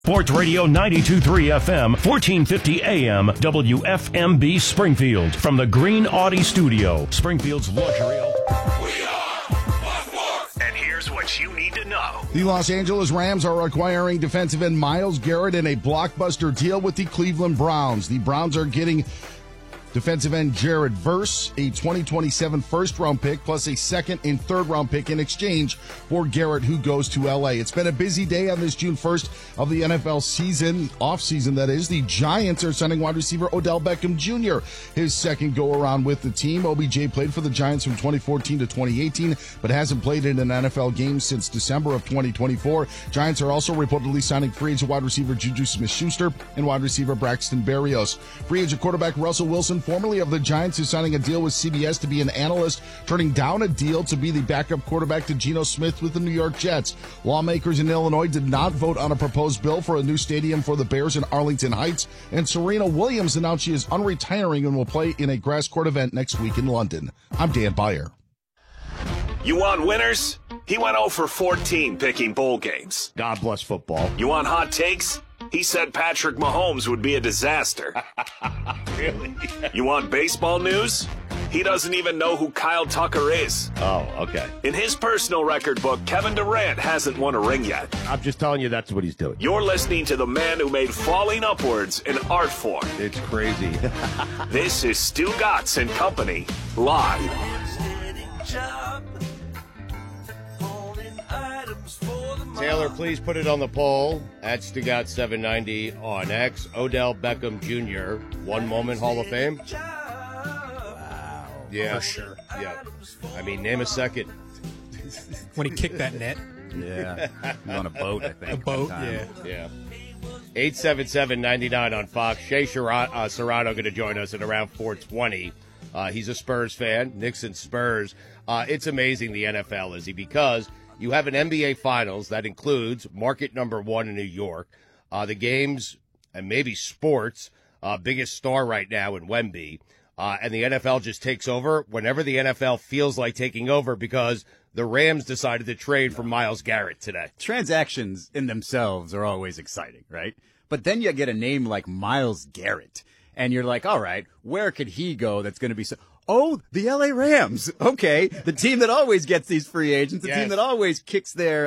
Sports Radio 92.3 FM, 1450 AM, WFMB Springfield. From the Green Audi Studio, Springfield's luxury. We are Sports. And here's what you need to know. The Los Angeles Rams are acquiring defensive end Myles Garrett in a blockbuster deal with the Cleveland Browns. The Browns are getting defensive end Jared Verse, a 2027 first-round pick, plus a second and third-round pick in exchange for Garrett, who goes to L.A. It's been a busy day on this June 1st of the NFL season, off-season that is. The Giants are signing wide receiver Odell Beckham Jr., his second go-around with the team. OBJ played for the Giants from 2014 to 2018, but hasn't played in an NFL game since December of 2024. Giants are also reportedly signing free agent wide receiver Juju Smith-Schuster and wide receiver Braxton Berrios. Free agent quarterback Russell Wilson, formerly of the Giants, is signing a deal with CBS to be an analyst, turning down a deal to be the backup quarterback to Geno Smith with the New York Jets. Lawmakers in Illinois did not vote on a proposed bill for a new stadium for the Bears in Arlington Heights, and Serena Williams announced she is unretiring and will play in a grass court event next week in London. I'm Dan Beyer. You want winners? He went 0 for 14 picking bowl games. God bless football. You want hot takes? He said Patrick Mahomes would be a disaster. Really? You want baseball news? He doesn't even know who Kyle Tucker is. Oh, okay. In his personal record book, Kevin Durant hasn't won a ring yet. I'm just telling you that's what he's doing. You're listening to the man who made falling upwards an art form. It's crazy. This is Stu Gatz and Company, live. Taylor, please put it on the poll at Stugat790 on X. Odell Beckham Jr., one moment Hall of Fame. Wow. Yeah. For sure. Yeah. I mean, name a second. When he kicked that net. Yeah. On a boat, I think. A boat, yeah. Yeah. 877-99 on Fox. Shea Serrano going to join us at around 4:20. He's a Spurs fan. Knicks Spurs. It's amazing the NFL, Izzy, because you have an NBA Finals that includes market number one in New York, the games and maybe sports, biggest star right now in Wemby, and the NFL just takes over whenever the NFL feels like taking over because the Rams decided to trade for Myles Garrett today. Transactions in themselves are always exciting, right? But then you get a name like Myles Garrett, and you're like, all right, where could he go that's going to be so... Oh, the LA Rams. Okay. The team that always gets these free agents, the team that always kicks their,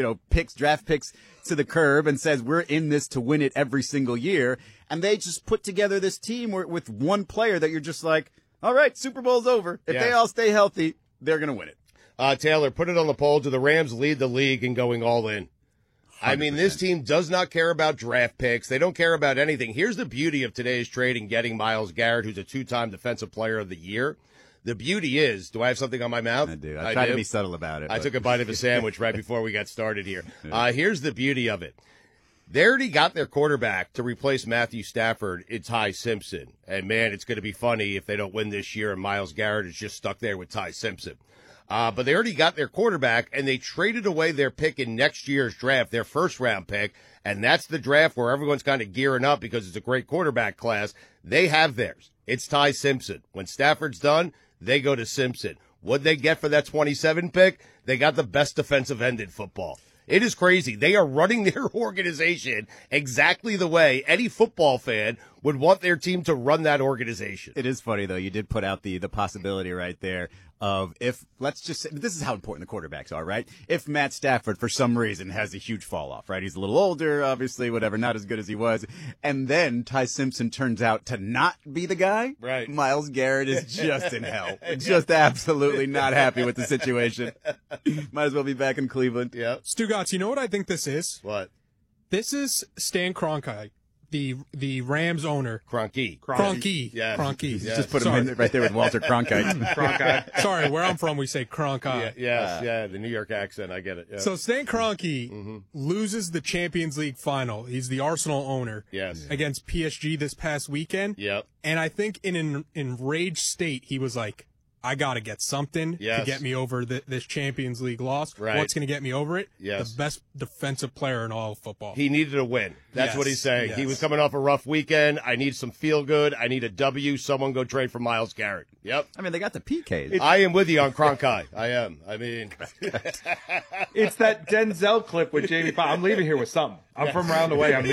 draft picks to the curb and says, we're in this to win it every single year. And they just put together this team with one player that you're just like, all right, Super Bowl's over. If they all stay healthy, they're going to win it. Taylor, put it on the poll. Do the Rams lead the league in going all in? 100%. I mean, this team does not care about draft picks. They don't care about anything. Here's the beauty of today's trade and getting Myles Garrett, who's a two-time Defensive Player of the Year. The beauty is, do I have something on my mouth? I do. I try to be subtle about it. I took a bite of a sandwich right before we got started here. Here's the beauty of it. They already got their quarterback to replace Matthew Stafford. It's Ty Simpson. And, man, it's going to be funny if they don't win this year and Myles Garrett is just stuck there with Ty Simpson. But they already got their quarterback, and they traded away their pick in next year's draft, their first-round pick, and that's the draft where everyone's kind of gearing up because it's a great quarterback class. They have theirs. It's Ty Simpson. When Stafford's done, they go to Simpson. What'd they get for that 27 pick? They got the best defensive end in football. It is crazy. They are running their organization exactly the way any football fan would want their team to run that organization. It is funny, though. You did put out the possibility right there of if, let's just say, this is how important the quarterbacks are, right? If Matt Stafford, for some reason, has a huge fall off, right? He's a little older, obviously, whatever, not as good as he was. And then Ty Simpson turns out to not be the guy. Right. Myles Garrett is just in hell. Just absolutely not happy with the situation. Might as well be back in Cleveland. Yeah. Stu Gatz, you know what I think this is? What? This is Stan Kroenke, the Rams owner. Kroenke. Yeah. Kroenke. Yeah. Just put him in right there with Walter Cronkite. Sorry, where I'm from, we say Kroenke. Yeah, the New York accent, I get it. Yeah. So Stan Kroenke loses the Champions League final. He's the Arsenal owner. Yes. Against PSG this past weekend. Yep. And I think in an enraged state, he was like, I got to get something Yes. to get me over this Champions League loss. Right. What's going to get me over it? Yes. The best defensive player in all of football. He needed a win. That's Yes, what he's saying. He yes. was coming off a rough weekend. I need some feel good. I need a W. Someone go trade for Myles Garrett. Yep. I mean, they got the PKs. I am with you on Kroenke. I am. I mean, It's that Denzel clip with Jamie Foxx. I'm leaving here with something. I'm from around the way. I'm